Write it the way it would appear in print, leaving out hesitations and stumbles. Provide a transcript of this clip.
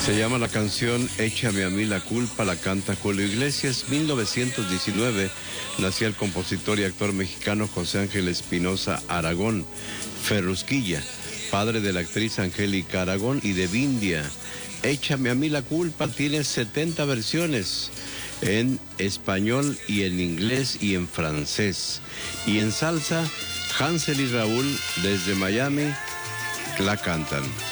Se llama la canción Échame a mí la culpa, la canta Julio Iglesias. 1919 nació el compositor y actor mexicano José Ángel Espinosa Aragón Ferrusquilla, padre de la actriz Angélica Aragón y de Vindia. Échame a mí la culpa tiene 70 versiones en español y en inglés y en francés. Y en salsa, Hansel y Raúl desde Miami la cantan.